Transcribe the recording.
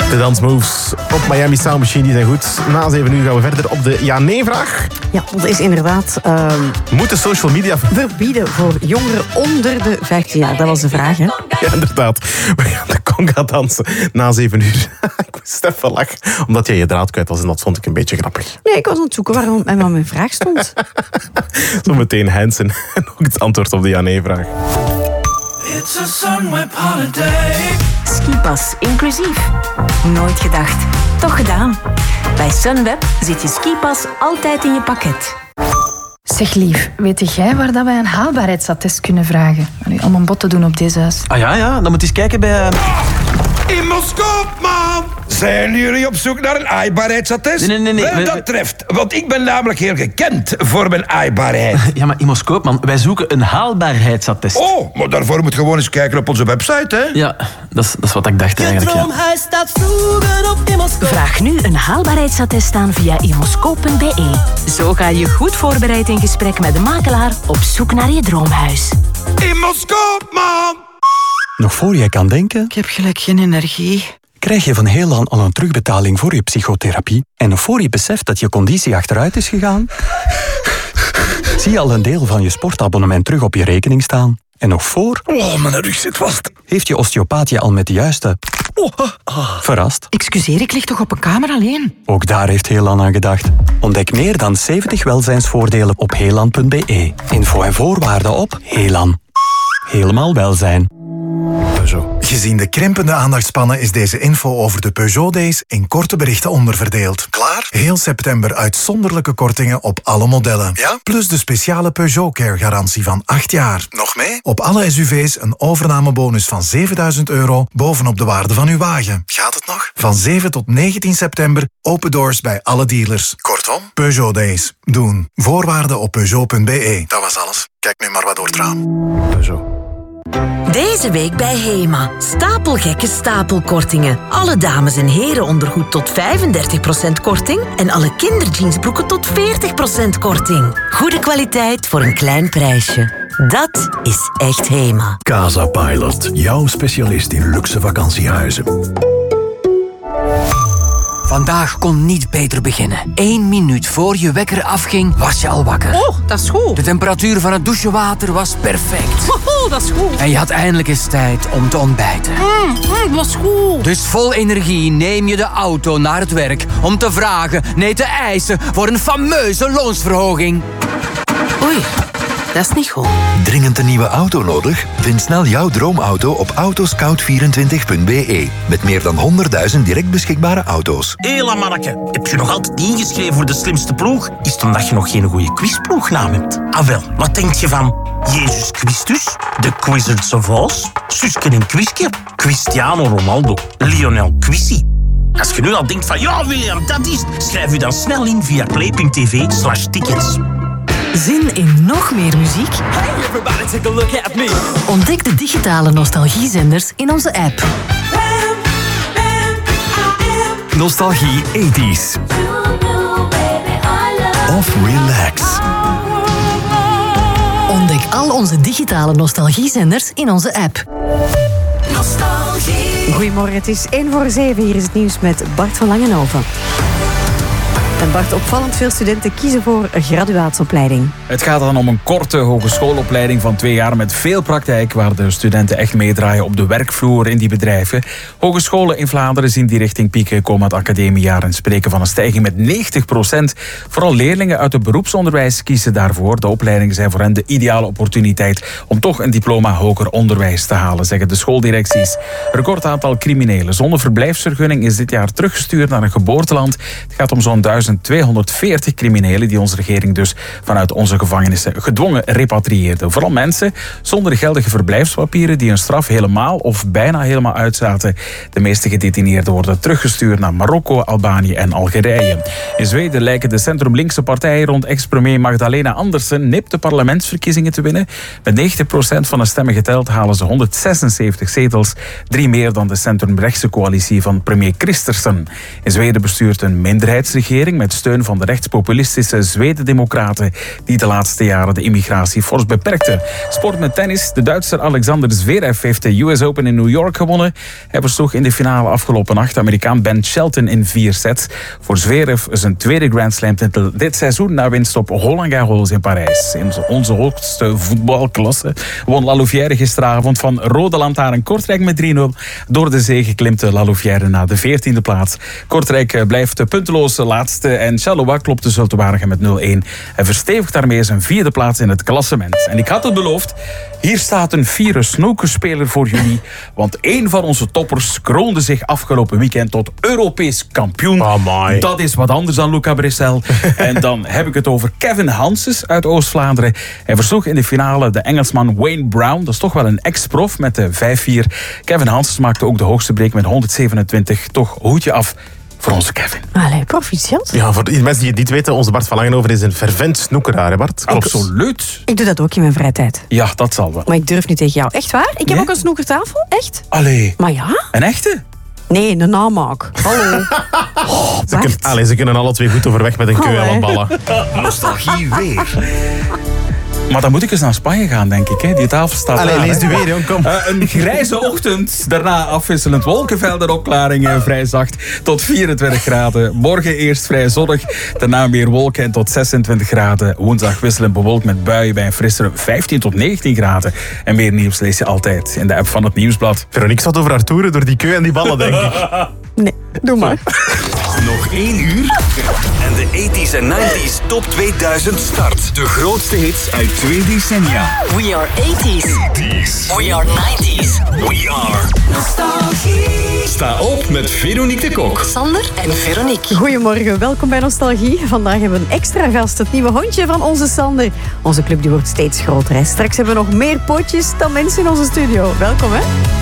De dansmoves op Miami Sound Machine, die zijn goed. Na 7 uur gaan we verder op de ja-nee-vraag. Ja, dat is inderdaad... Moeten social media verbieden voor jongeren onder de 15 jaar? Dat was de vraag, hè? Ja, inderdaad. We gaan de conga dansen na 7 uur. Ik moest even lachen, omdat jij je draad kwijt was en dat vond ik een beetje grappig. Nee, ik was aan het zoeken waarom en wat mijn vraag stond. Zometeen Hansen en ook het antwoord op de ja-nee-vraag. It's a Sunweb holiday. Skipas inclusief. Nooit gedacht, toch gedaan. Bij Sunweb zit je skipas altijd in je pakket. Zeg lief, weet jij waar dat wij een haalbaarheidsattest kunnen vragen? Om een bod te doen op deze huis. Ah ja, dan moet je eens kijken bij... Imoscoop, man! Zijn jullie op zoek naar een aaibaarheidsattest? Nee. Wel, dat treft, want ik ben namelijk heel gekend voor mijn aaibaarheid. Ja, maar Imoscoop, man, wij zoeken een haalbaarheidsattest. Oh, maar daarvoor moet je gewoon eens kijken op onze website, hè? Ja, dat is wat ik dacht eigenlijk, ja. Droomhuis staat vroeger op Imoscoop. Vraag nu een haalbaarheidsattest aan via imoscoop.be. Zo ga je goed voorbereid in gesprek met de makelaar op zoek naar je droomhuis. Imoscoop, man! Nog voor jij kan denken, Ik heb gelijk geen energie. krijg je van Heelan al een terugbetaling voor je psychotherapie. En nog voor je beseft dat je conditie achteruit is gegaan, zie je al een deel van je sportabonnement terug op je rekening staan. En nog voor... Oh, mijn rug zit vast. Heeft je osteopaat je al met de juiste... Verrast? Excuseer, ik lig toch op een kamer alleen? Ook daar heeft Heelan aan gedacht. Ontdek meer dan 70 welzijnsvoordelen op heelan.be. Info en voorwaarden op Heelan. Helemaal welzijn. Gezien de krimpende aandachtspannen is deze info over de Peugeot Days in korte berichten onderverdeeld. Klaar? Heel september uitzonderlijke kortingen op alle modellen. Ja? Plus de speciale Peugeot Care garantie van 8 jaar. Nog mee? Op alle SUV's een overnamebonus van €7.000 bovenop de waarde van uw wagen. Gaat het nog? Van 7 tot 19 september open doors bij alle dealers. Kortom, Peugeot Days. Doen. Voorwaarden op Peugeot.be. Dat was alles. Kijk nu maar wat door het raam. Peugeot. Deze week bij HEMA. Stapelgekke stapelkortingen. Alle dames en heren ondergoed tot 35% korting. En alle kinderjeansbroeken tot 40% korting. Goede kwaliteit voor een klein prijsje. Dat is echt HEMA. Casa Pilot, jouw specialist in luxe vakantiehuizen. Vandaag kon niet beter beginnen. 1 minuut voor je wekker afging, was je al wakker. Oh, dat is goed. De temperatuur van het douchewater was perfect. Oh, dat is goed. En je had eindelijk eens tijd om te ontbijten. Dat is goed. Dus vol energie neem je de auto naar het werk om te vragen, nee te eisen voor een fameuze loonsverhoging. Oei, dat is niet goed. Dringend een nieuwe auto nodig? Vind snel jouw droomauto op autoscout24.be. Met meer dan 100.000 direct beschikbare auto's. Hela manneke, heb je nog altijd niet ingeschreven voor de slimste ploeg? Is het omdat je nog geen goede quizploegnaam hebt? Ah wel, wat denk je van Jezus Christus, de Wizards of Oz, Suske en Quiske, Cristiano Ronaldo, Lionel Quissi? Als je nu al denkt van ja William, dat is, schrijf je dan snel in via play.tv/tickets. Zin in nog meer muziek? Hey everybody, take a look at me. Ontdek de digitale nostalgiezenders in onze app. Nostalgie 80s. Of relax. Ontdek al onze digitale nostalgiezenders in onze app. Nostalgie. Goedemorgen, het is 7:01. Hier is het nieuws met Bart van Langenhoven. En Bart, opvallend veel studenten kiezen voor een graduaatsopleiding. Het gaat dan om een korte hogeschoolopleiding van 2 jaar met veel praktijk, waar de studenten echt meedraaien op de werkvloer in die bedrijven. Hogescholen in Vlaanderen zien die richting pieken komend academiejaar en spreken van een stijging met 90%. Vooral leerlingen uit het beroepsonderwijs kiezen daarvoor. De opleidingen zijn voor hen de ideale opportuniteit om toch een diploma hoger onderwijs te halen, zeggen de schooldirecties. Een record aantal criminelen zonder verblijfsvergunning is dit jaar teruggestuurd naar een geboorteland. Het gaat om zo'n 1240 criminelen die onze regering dus vanuit onze gevangenissen gedwongen repatrieerde. Vooral mensen zonder geldige verblijfspapieren die hun straf helemaal of bijna helemaal uitzaten. De meeste gedetineerden worden teruggestuurd naar Marokko, Albanië en Algerije. In Zweden lijken de centrum-linkse partijen rond ex-premier Magdalena Andersson nip de parlementsverkiezingen te winnen. Met 90% van de stemmen geteld halen ze 176 zetels, 3 meer dan de centrum-rechtse coalitie van premier Kristersson. In Zweden bestuurt een minderheidsregering met steun van de rechtspopulistische Zweden-democraten die de laatste jaren de immigratie fors beperkten. Sport met tennis. De Duitser Alexander Zverev heeft de US Open in New York gewonnen. Hij versloeg in de finale afgelopen nacht de Amerikaan Ben Shelton in 4 sets. Voor Zverev zijn tweede Grand Slam titel dit seizoen na winst op Roland Garros in Parijs. In onze hoogste voetbalklasse won Louvière gisteravond van Rode Lantaarn Kortrijk met 3-0. Door de zege klimt Louvière naar de 14e plaats. Kortrijk blijft punteloos laatste en Charleroi klopte Zulte Waregem met 0-1. Hij verstevigt daarmee zijn 4e plaats in het klassement. En ik had het beloofd, hier staat een fiere snookerspeler voor jullie, want één van onze toppers kroonde zich afgelopen weekend tot Europees kampioen. Dat is wat anders dan Luca Bressel. En dan heb ik het over Kevin Hanses uit Oost-Vlaanderen. Hij versloeg in de finale de Engelsman Wayne Brown. Dat is toch wel een ex-prof met de 5-4. Kevin Hanses maakte ook de hoogste break met 127. Toch hoedje af voor onze Kevin. Allee, proficiat. Ja, voor die mensen die het niet weten, onze Bart van Langenhoven is een fervent snoekeraar, hè Bart? Absoluut. Ik doe dat ook in mijn vrije tijd. Ja, dat zal wel. Maar ik durf niet tegen jou. Echt waar? Ik heb Nee? ook een snoekertafel. Echt? Allee. Maar ja? Een echte? Nee, een namaak. Hallo. Ze kunnen alle twee goed overweg met een keu aan ballen. Nostalgie weer. Maar dan moet ik eens naar Spanje gaan, denk ik. Hè. Die tafel staat Allee, daar, lees hè. u weer, jong, kom. Een grijze ochtend. Daarna afwisselend wolkenvelden, opklaringen. Vrij zacht tot 24 graden. Morgen eerst vrij zonnig. Daarna meer wolken en tot 26 graden. Woensdag wisselend bewolkt met buien bij een frissere 15 tot 19 graden. En meer nieuws lees je altijd in de app van het Nieuwsblad. Veronique zat over haar toeren door die keu en die ballen, denk ik. Nee, doe maar. Nog 1 uur en de 80s en 90s top 2000 start. De grootste hits uit 2 decennia. We are 80s. We are 90s. We are Nostalgie. Sta op met Veronique de Kok. Sander en Veronique. Goedemorgen, welkom bij Nostalgie. Vandaag hebben we een extra gast, het nieuwe hondje van onze Sander. Onze club die wordt steeds groter. Hè. Straks hebben we nog meer pootjes dan mensen in onze studio. Welkom, hè?